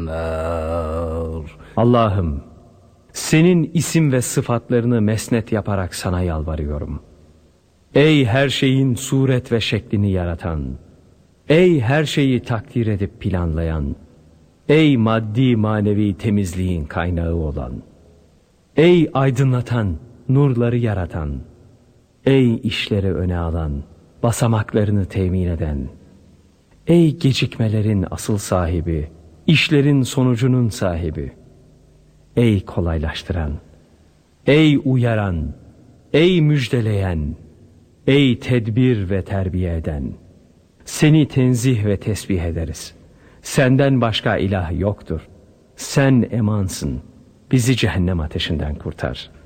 النار. Allah'ım, senin isim ve sıfatlarını mesnet yaparak sana yalvarıyorum. Ey her şeyin suret ve şeklini yaratan, ey her şeyi takdir edip planlayan, ey maddi manevi temizliğin kaynağı olan, ey aydınlatan, nurları yaratan, ey işleri öne alan, basamaklarını temin eden, ey gecikmelerin asıl sahibi, işlerin sonucunun sahibi, ey kolaylaştıran, ey uyaran, ey müjdeleyen, ey tedbir ve terbiye eden, seni tenzih ve tesbih ederiz. Senden başka ilah yoktur. Sen emansın. Bizi cehennem ateşinden kurtar.